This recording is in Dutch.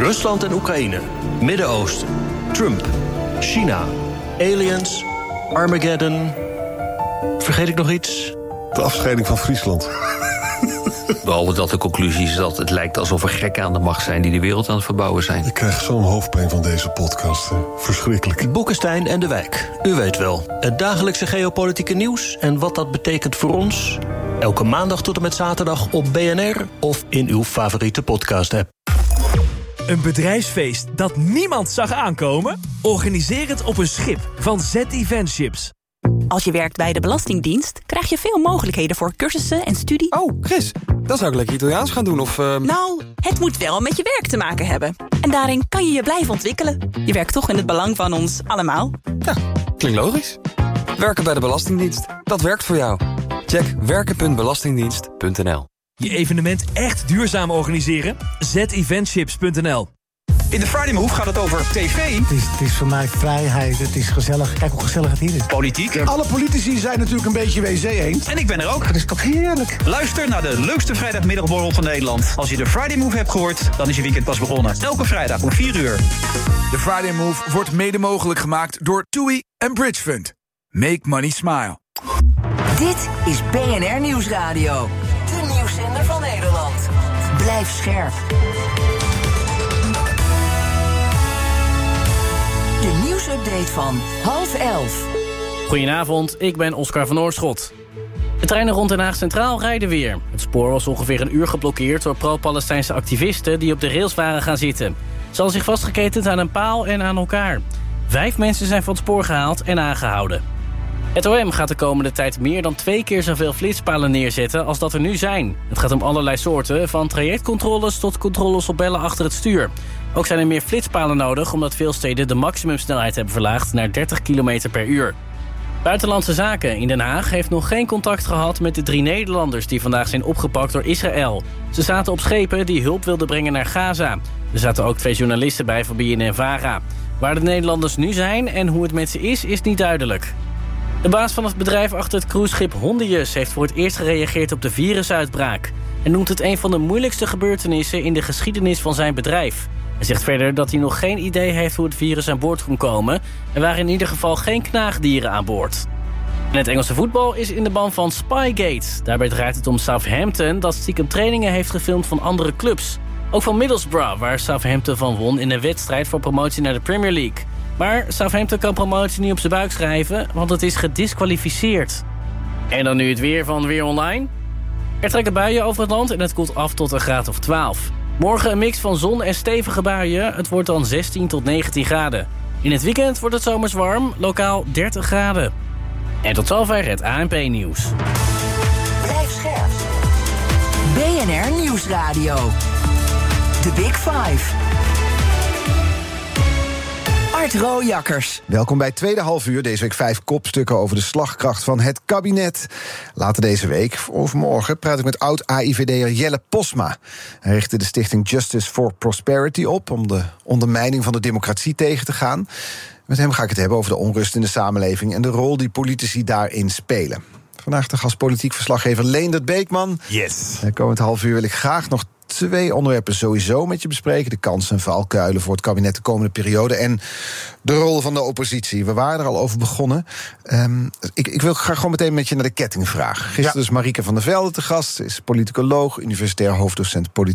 Rusland en Oekraïne, Midden-Oosten, Trump, China, aliens, Armageddon. Vergeet ik nog iets? De afscheiding van Friesland. Behalve dat de conclusie is dat het lijkt alsof er gekken aan de macht zijn die de wereld aan het verbouwen zijn. Ik krijg zo'n hoofdpijn van deze podcast. Verschrikkelijk. Boekenstein en de Wijk. U weet wel, het dagelijkse geopolitieke nieuws en wat dat betekent voor ons. Elke maandag tot en met zaterdag op BNR of in uw favoriete podcast-app. Een bedrijfsfeest dat niemand zag aankomen? Organiseer het op een schip van Z-Eventships. Als je werkt bij de Belastingdienst, krijg je veel mogelijkheden voor cursussen en studie. Oh, Chris, dan zou ik lekker Italiaans gaan doen of... Nou, het moet wel met je werk te maken hebben. En daarin kan je je blijven ontwikkelen. Je werkt toch in het belang van ons allemaal. Ja, klinkt logisch. Werken bij de Belastingdienst, dat werkt voor jou. Check werken.belastingdienst.nl. Je evenement echt duurzaam organiseren? zeventships.nl. In de Friday Move gaat het over tv. Het is voor mij vrijheid, het is gezellig. Kijk hoe gezellig het hier is. Politiek. Alle politici zijn natuurlijk een beetje wc-eend. En ik ben er ook. Dat is toch heerlijk. Luister naar de leukste vrijdagmiddagborrel van Nederland. Als je de Friday Move hebt gehoord, dan is je weekend pas begonnen. Elke vrijdag om 4 uur. De Friday Move wordt mede mogelijk gemaakt door TUI en Bridge Fund. Make money smile. Dit is BNR Nieuwsradio. De nieuwszender van Nederland. Blijf scherp. De nieuwsupdate van 10:30. Goedenavond, ik ben Oscar van Oorschot. De treinen rond Den Haag Centraal rijden weer. Het spoor was ongeveer een uur geblokkeerd door pro-Palestijnse activisten die op de rails waren gaan zitten. Ze hadden zich vastgeketend aan een paal en aan elkaar. 5 mensen zijn van het spoor gehaald en aangehouden. Het OM gaat de komende tijd meer dan 2 keer zoveel flitspalen neerzetten als dat er nu zijn. Het gaat om allerlei soorten, van trajectcontroles tot controles op bellen achter het stuur. Ook zijn er meer flitspalen nodig omdat veel steden de maximumsnelheid hebben verlaagd naar 30 km per uur. Buitenlandse Zaken in Den Haag heeft nog geen contact gehad met de 3 Nederlanders die vandaag zijn opgepakt door Israël. Ze zaten op schepen die hulp wilden brengen naar Gaza. Er zaten ook 2 journalisten bij van BNNVARA. Waar de Nederlanders nu zijn en hoe het met ze is niet duidelijk. De baas van het bedrijf achter het cruiseschip Hondius heeft voor het eerst gereageerd op de virusuitbraak. Hij noemt het een van de moeilijkste gebeurtenissen in de geschiedenis van zijn bedrijf. Hij zegt verder dat hij nog geen idee heeft hoe het virus aan boord kon komen. Er waren in ieder geval geen knaagdieren aan boord. En het Engelse voetbal is in de ban van Spygate. Daarbij draait het om Southampton dat stiekem trainingen heeft gefilmd van andere clubs. Ook van Middlesbrough, waar Southampton van won in een wedstrijd voor promotie naar de Premier League. Maar Southampton kan promotie niet op zijn buik schrijven, want het is gediskwalificeerd. En dan nu het weer van Weer Online. Er trekken buien over het land en het koelt af tot een graad of 12. Morgen een mix van zon en stevige buien. Het wordt dan 16 tot 19 graden. In het weekend wordt het zomers warm, lokaal 30 graden. En tot zover het ANP-nieuws. Blijf scherp. BNR Nieuwsradio. The Big Five. Art Rooijakkers. Welkom bij tweede halfuur. Deze week 5 kopstukken over de slagkracht van het kabinet. Later deze week, overmorgen, praat ik met oud-AIVD'er Jelle Posma. Hij richtte de stichting Justice for Prosperity op om de ondermijning van de democratie tegen te gaan. Met hem ga ik het hebben over de onrust in de samenleving en de rol die politici daarin spelen. Vandaag de gast politiek verslaggever Leendert Beekman. Yes. Komend halfuur wil ik graag nog 2 onderwerpen sowieso met je bespreken. De kansen en valkuilen voor het kabinet de komende periode en de rol van de oppositie. We waren er al over begonnen. Ik wil graag gewoon meteen met je naar de kettingvraag. Gisteren is Marieke van der Velde te gast. Ze is politicoloog, universitair hoofddocent politiek